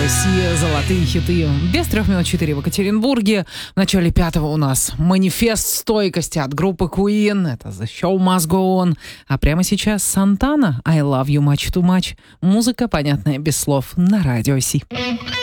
Россия, золотые хиты. Без 3 минут 4 в Екатеринбурге. В начале 5-го у нас манифест стойкости от группы Queen. Это The Show Must Go On. А прямо сейчас Сантана I Love You Much Too Much. Музыка, понятная без слов, на радио Си.